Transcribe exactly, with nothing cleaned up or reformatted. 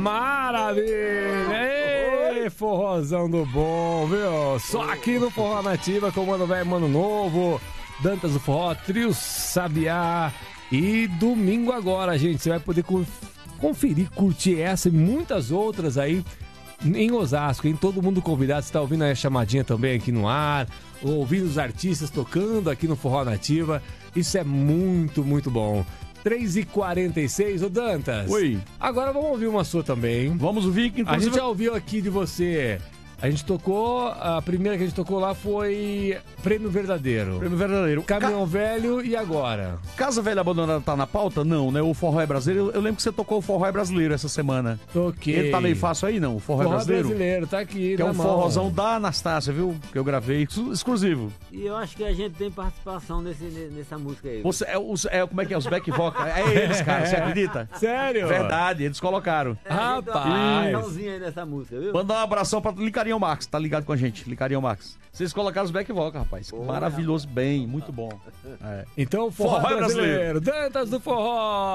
Maravilha! Ei, forrozão do bom, viu? Só aqui no Forró Nativa com o Mano Velho, Mano Novo, Dantas do Forró, Trio Sabiá. E domingo agora, gente, você vai poder conferir, curtir essa e muitas outras aí em Osasco, hein? Todo mundo convidado, você tá ouvindo aí a chamadinha também aqui no ar, ouvindo os artistas tocando aqui no Forró Nativa. Isso é muito, muito bom. três e quarenta e seis, ô Dantas. Oi. Agora vamos ouvir uma sua também. Vamos ouvir que inclusive... A gente já ouviu aqui de você. A gente tocou, a primeira que a gente tocou lá foi Prêmio Verdadeiro. Prêmio Verdadeiro. Caminhão Ca... Velho e agora? Casa Velha Abandonada tá na pauta? Não, né? O Forró é Brasileiro. Eu, eu lembro que você tocou o Forró é Brasileiro essa semana. Toquei. Ele tá meio fácil aí, não? O Forró, Forró é Brasileiro? Brasileiro, tá aqui. Que é um mão. forrozão da Anastácia, viu? Que eu gravei, exclusivo. E eu acho que a gente tem participação nesse, nessa música aí. Você, é, os, é, como é que é? Os back vocal? É eles, cara, você acredita? Sério? Verdade, eles colocaram. É, Rapaz! Aí nessa música, viu? Mandar um abração pra Licarião Max, tá ligado com a gente, Licarião Max. Vocês colocaram os back vocal, rapaz. Porra, maravilhoso, bem, muito bom. É. Então, Forró, Forró é Brasileiro. Brasileiro, Dantas do Forró.